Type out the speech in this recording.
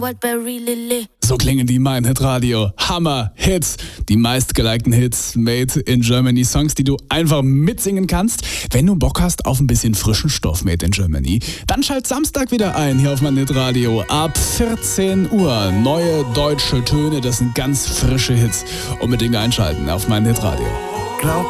Wildberry Lily. So klingen die Mein Hit Radio. Hammer Hits. Die meistgelikten Hits made in Germany. Songs, die du einfach mitsingen kannst. Wenn du Bock hast auf ein bisschen frischen Stoff made in Germany, dann schalt Samstag wieder ein hier auf Mein Hit Radio. Ab 14 Uhr. Neue deutsche Töne. Das sind ganz frische Hits. Unbedingt einschalten auf Mein Hit Radio. Glaub